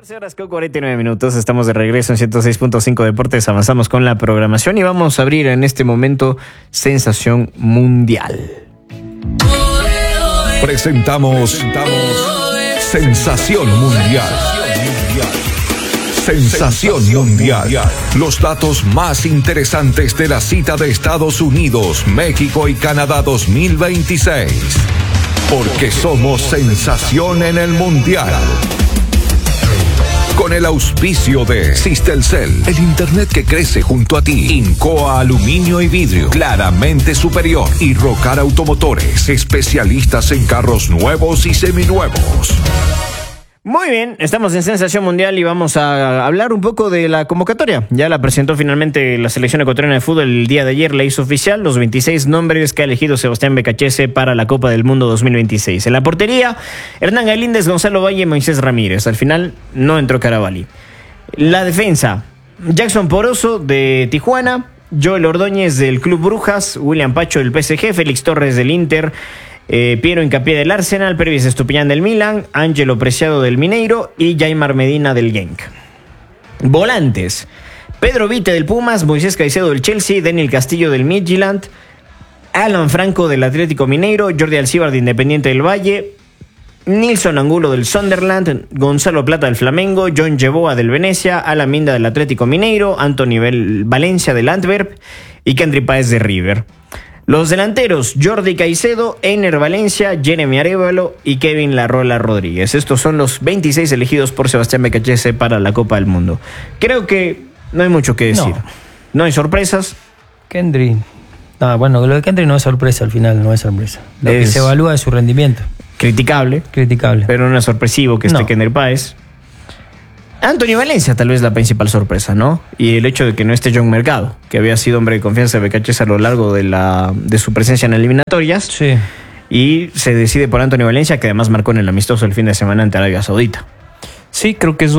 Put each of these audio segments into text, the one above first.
Horas con 49 minutos, estamos de regreso en 106.5 Deportes, avanzamos con la programación y vamos a abrir en este momento Sensación Mundial. Presentamos Sensación Mundial. Sensación Mundial. Los datos más interesantes de la cita de Estados Unidos, México y Canadá 2026. Porque somos sensación en el Mundial. Con el auspicio de Sistelcel, el internet que crece junto a ti. Incoa Aluminio y Vidrio, claramente superior. Y Rocar Automotores, especialistas en carros nuevos y seminuevos. Muy bien, estamos en Sensación Mundial y vamos a hablar un poco de la convocatoria. Ya la presentó finalmente la selección ecuatoriana de fútbol el día de ayer, la hizo oficial, los 26 nombres que ha elegido Sebastián Becachese para la Copa del Mundo 2026. En la portería, Hernán Galíndez, Gonzalo Valle, Moisés Ramírez. Al final no entró Carabalí. La defensa, Jackson Poroso de Tijuana, Joel Ordóñez del Club Brujas, William Pacho del PSG, Félix Torres del Inter, Piero Hincapié del Arsenal, Pervis Estupiñán del Milan, Ángelo Preciado del Mineiro y Jaimar Medina del Genk. Volantes, Pedro Vite del Pumas, Moisés Caicedo del Chelsea, Daniel Castillo del Midtjylland, Alan Franco del Atlético Mineiro, Jordi Alcíbar de Independiente del Valle, Nilson Angulo del Sunderland, Gonzalo Plata del Flamengo, John Yeboah del Venecia, Alan Minda del Atlético Mineiro, Anthony Valencia del Antwerp y Kendry Páez de River. Los delanteros, Jordi Caicedo, Einer Valencia, Jeremy Arévalo y Kevin Larrola Rodríguez. Estos son los 26 elegidos por Sebastián Becachese para la Copa del Mundo. Creo que no hay mucho que decir. No hay sorpresas. Kendry. Bueno, lo de Kendry no es sorpresa al final, no es sorpresa. Lo que se evalúa es su rendimiento. Criticable. Pero no es sorpresivo que esté Kendry Páez. Anthony Valencia tal vez la principal sorpresa, ¿no? Y el hecho de que no esté John Mercado, que había sido hombre de confianza de Becachese a lo largo de su presencia en eliminatorias. Sí. Y se decide por Anthony Valencia, que además marcó en el amistoso el fin de semana ante Arabia Saudita. Sí, creo que es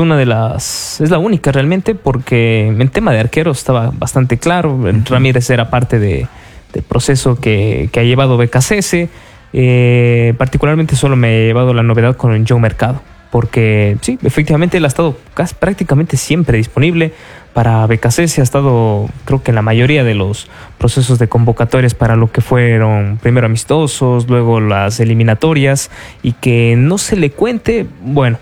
la única realmente, porque en tema de arquero estaba bastante claro. Ramírez era parte del proceso que ha llevado Becachese. Particularmente solo me he llevado la novedad con John Mercado, porque sí, efectivamente él ha estado prácticamente siempre disponible para Becachese. Ha estado, creo que en la mayoría de los procesos de convocatorias para lo que fueron primero amistosos, luego las eliminatorias, y que no se le cuente. Bueno,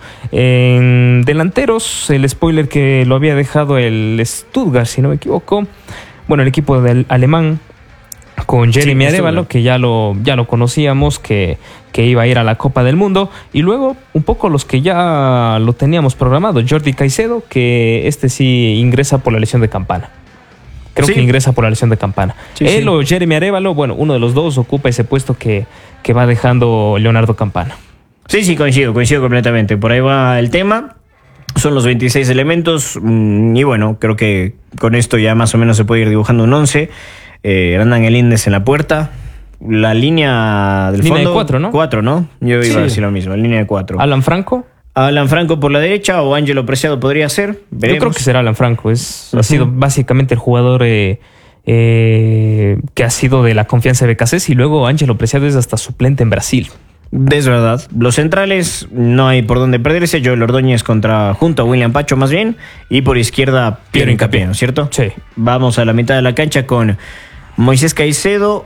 en delanteros, el spoiler que lo había dejado el Stuttgart, si no me equivoco, bueno, el equipo del alemán, con Jeremy Arévalo, que ya lo conocíamos, que iba a ir a la Copa del Mundo. Y luego un poco los que ya lo teníamos programado, Jordi Caicedo, que sí ingresa por la lesión de Campana. Creo que ingresa por la lesión de Campana. Él o Jeremy Arévalo, bueno, uno de los dos ocupa ese puesto que va dejando Leonardo Campana. Sí, coincido completamente. Por ahí va el tema. Son los 26 elementos. Y bueno, creo que con esto ya más o menos se puede ir dibujando un 11. Hernán Galíndez en la puerta. La línea del fondo. Línea de 4, ¿no? 4, ¿no? Yo iba a decir lo mismo, línea de 4. Alan Franco por la derecha, o Ángelo Preciado podría ser. Veremos. Yo creo que será Alan Franco. Ha sido básicamente el jugador que ha sido de la confianza de Becachese, y luego Ángelo Preciado es hasta suplente en Brasil. Es verdad. Los centrales no hay por dónde perderse. Joel Ordóñez junto a William Pacho más bien, y por izquierda Piero Hincapié, ¿no es cierto? Sí. Vamos a la mitad de la cancha con Moisés Caicedo,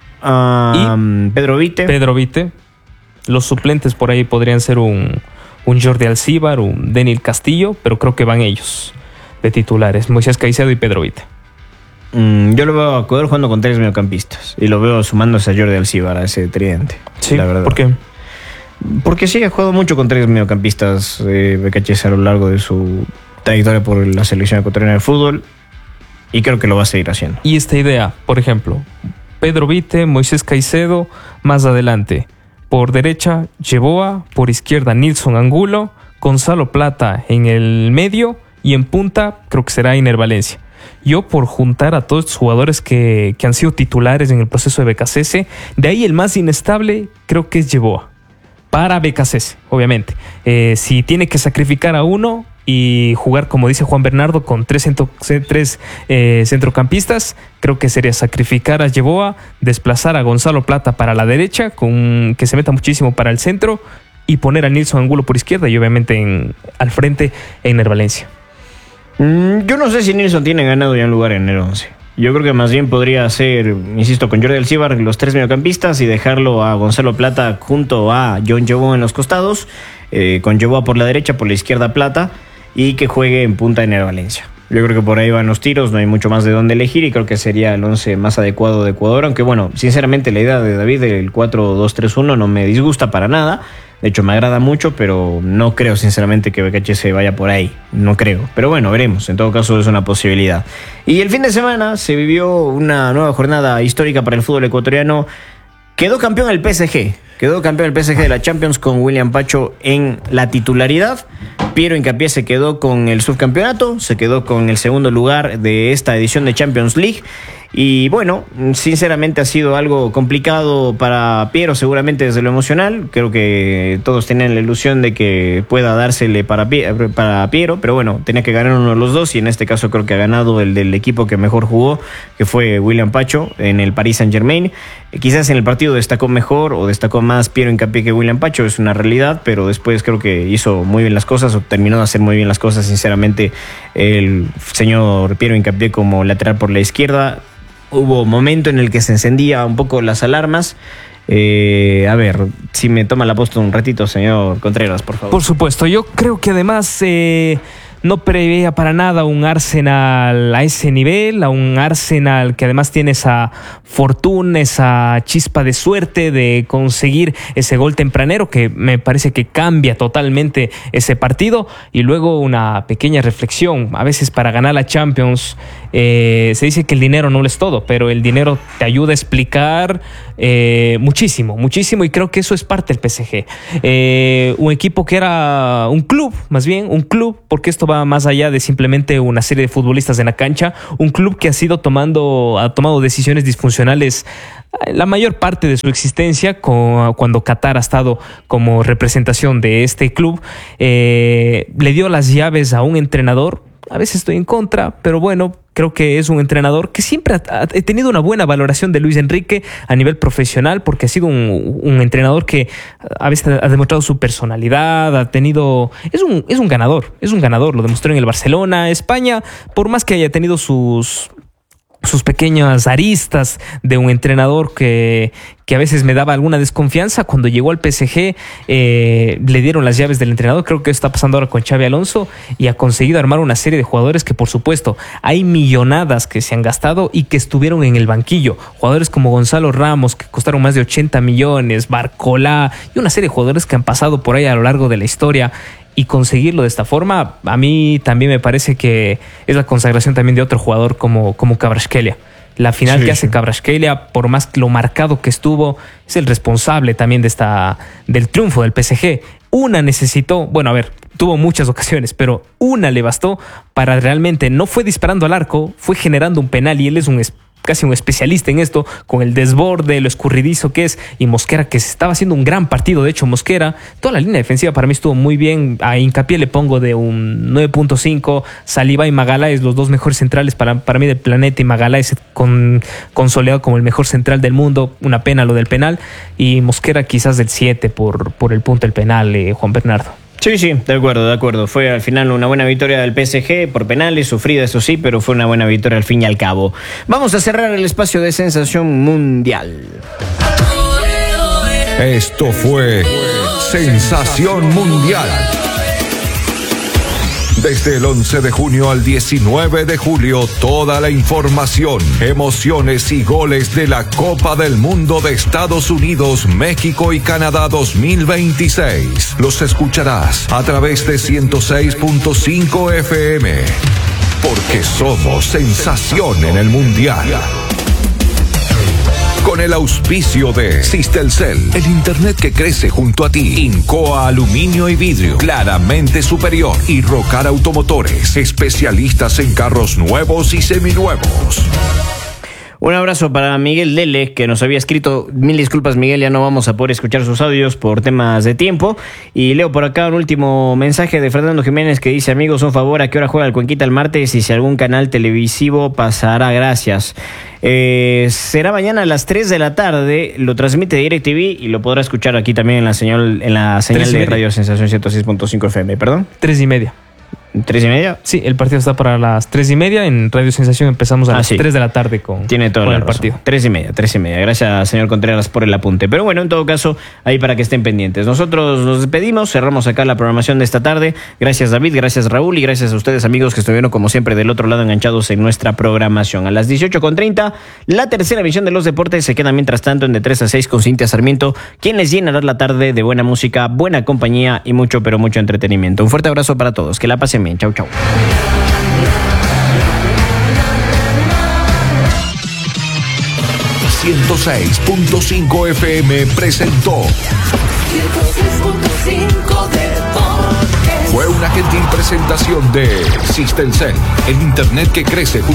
y Pedro Vite. Los suplentes por ahí podrían ser un Jordi Alcíbar, un Daniel Castillo, pero creo que van ellos de titulares, Moisés Caicedo y Pedro Vite. Yo lo veo a Ecuador jugando con 3 mediocampistas y lo veo sumándose a Jordi Alcíbar, a ese tridente. Sí, la verdad. ¿Por qué? Porque sí, ha jugado mucho con 3 mediocampistas Becachese a lo largo de su trayectoria por la selección ecuatoriana de fútbol, y creo que lo va a seguir haciendo. Y esta idea, por ejemplo, Pedro Vite, Moisés Caicedo, más adelante, por derecha Yeboah, por izquierda Nilson Angulo, Gonzalo Plata en el medio, y en punta creo que será Einer Valencia. Yo, por juntar a todos estos jugadores que han sido titulares en el proceso de Becachese, de ahí el más inestable creo que es Yeboah, para Becachese, obviamente. Si tiene que sacrificar a uno y jugar, como dice Juan Bernardo, con tres centrocampistas, creo que sería sacrificar a Yeboah, desplazar a Gonzalo Plata para la derecha, que se meta muchísimo para el centro, y poner a Nilson Angulo por izquierda y obviamente al frente Einer Valencia. Yo no sé si Nilson tiene ganado ya un lugar en el 11. Yo creo que más bien podría ser, insisto, con Jordi Alcibar los 3 mediocampistas y dejarlo a Gonzalo Plata junto a John Jobo en los costados, con Jobo por la derecha, por la izquierda Plata, y que juegue en punta Einer Valencia. Yo creo que por ahí van los tiros, no hay mucho más de dónde elegir y creo que sería el 11 más adecuado de Ecuador, aunque bueno, sinceramente la idea de David del 4-2-3-1 no me disgusta para nada, de hecho me agrada mucho, pero no creo sinceramente que Becache se vaya por ahí, no creo, pero bueno, veremos, en todo caso es una posibilidad. Y el fin de semana se vivió una nueva jornada histórica para el fútbol ecuatoriano. Quedó campeón el PSG de la Champions con William Pacho en la titularidad. Piero Hincapié se quedó con el subcampeonato, se quedó con el segundo lugar de esta edición de Champions League. Y bueno, sinceramente ha sido algo complicado para Piero, seguramente desde lo emocional. Creo que todos tenían la ilusión de que pueda dársele para Piero, pero bueno, tenía que ganar uno de los dos y en este caso creo que ha ganado el del equipo que mejor jugó, que fue William Pacho en el Paris Saint-Germain. Quizás en el partido destacó mejor o destacó más Piero Hincapié que William Pacho, es una realidad, pero después creo que hizo muy bien las cosas o terminó de hacer muy bien las cosas, sinceramente, el señor Piero Hincapié como lateral por la izquierda. Hubo momento en el que se encendía un poco las alarmas. A ver, si me toma la posta un ratito, señor Contreras, por favor. Por supuesto, yo creo que además no preveía para nada un Arsenal a ese nivel, a un Arsenal que además tiene esa fortuna, esa chispa de suerte de conseguir ese gol tempranero que me parece que cambia totalmente ese partido. Y luego una pequeña reflexión, a veces para ganar la Champions se dice que el dinero no lo es todo, pero el dinero te ayuda a explicar muchísimo, y creo que eso es parte del PSG. Un equipo que era un club, más bien un club, porque esto va más allá de simplemente una serie de futbolistas en la cancha, un club que ha tomado decisiones disfuncionales la mayor parte de su existencia, cuando Qatar ha estado como representación de este club. Le dio las llaves a un entrenador. A veces estoy en contra, pero bueno, creo que es un entrenador que siempre ha tenido una buena valoración de Luis Enrique a nivel profesional, porque ha sido un entrenador que a veces ha demostrado su personalidad, es un ganador, lo demostró en el Barcelona. España, por más que haya tenido sus pequeñas aristas de un entrenador que a veces me daba alguna desconfianza, cuando llegó al PSG le dieron las llaves del entrenador. Creo que está pasando ahora con Xabi Alonso y ha conseguido armar una serie de jugadores que, por supuesto, hay millonadas que se han gastado y que estuvieron en el banquillo. Jugadores como Gonzalo Ramos, que costaron más de 80 millones, Barcolá y una serie de jugadores que han pasado por ahí a lo largo de la historia. Y conseguirlo de esta forma, a mí también me parece que es la consagración también de otro jugador como Kvaratskhelia. La final que hace Kvaratskhelia, por más lo marcado que estuvo, es el responsable también del triunfo del PSG. Tuvo muchas ocasiones, pero una le bastó para realmente, no fue disparando al arco, fue generando un penal, y él es casi un especialista en esto, con el desborde, lo escurridizo que es, y Mosquera, que se estaba haciendo un gran partido. De hecho, Mosquera, toda la línea defensiva para mí estuvo muy bien. A Hincapié le pongo de un 9.5, Saliba y Magaláes, los dos mejores centrales para mí del planeta, y Magaláes consolidado como el mejor central del mundo. Una pena lo del penal, y Mosquera quizás del 7 por el punto del penal, Juan Bernardo. Sí, de acuerdo. Fue al final una buena victoria del PSG por penales, sufrida eso sí, pero fue una buena victoria al fin y al cabo. Vamos a cerrar el espacio de Sensación Mundial. Esto fue Sensación Mundial. Desde el 11 de junio al 19 de julio, toda la información, emociones y goles de la Copa del Mundo de Estados Unidos, México y Canadá 2026. Los escucharás a través de 106.5 FM, porque somos sensación en el Mundial. Con el auspicio de Sistelcel, el internet que crece junto a ti. Incoa Aluminio y Vidrio, claramente superior. Y Rocar Automotores, especialistas en carros nuevos y seminuevos. Un abrazo para Miguel Dele, que nos había escrito. Mil disculpas, Miguel, ya no vamos a poder escuchar sus audios por temas de tiempo. Y leo por acá un último mensaje de Fernando Jiménez que dice: amigos, un favor, ¿a qué hora juega el Cuenquita el martes? Y si algún canal televisivo pasará, gracias. Será mañana a las 3 de la tarde, lo transmite DirecTV y lo podrá escuchar aquí también en la señal de Radio Sensación 106.5 FM, perdón. 3:30. ¿3:30? Sí, el partido está para las 3:30. En Radio Sensación empezamos a las 3 de la tarde con Tiene todo el partido. 3:30. Gracias, señor Contreras, por el apunte. Pero bueno, en todo caso, ahí para que estén pendientes. Nosotros nos despedimos, cerramos acá la programación de esta tarde. Gracias, David, gracias, Raúl, y gracias a ustedes, amigos, que estuvieron como siempre del otro lado enganchados en nuestra programación. A las 18:30, la tercera emisión de los deportes se queda mientras tanto en de 3 a 6 con Cintia Sarmiento, quien les llenará la tarde de buena música, buena compañía y mucho, pero mucho entretenimiento. Un fuerte abrazo para todos. Que la pasen bien. Chau, chau. 106.5 FM presentó. 106.5 Deportes. Fue una gentil presentación de Sistelcel, el internet que crece junto